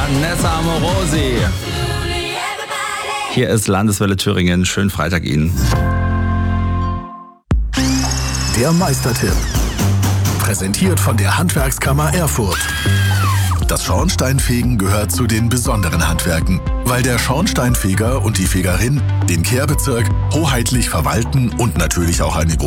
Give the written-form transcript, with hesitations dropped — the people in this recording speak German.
Vanessa Amorosi. Hier ist Landeswelle Thüringen. Schönen Freitag Ihnen. Der Meistertipp. Präsentiert von der Handwerkskammer Erfurt. Das Schornsteinfegen gehört zu den besonderen Handwerken, weil der Schornsteinfeger und die Fegerin den Kehrbezirk hoheitlich verwalten und natürlich auch eine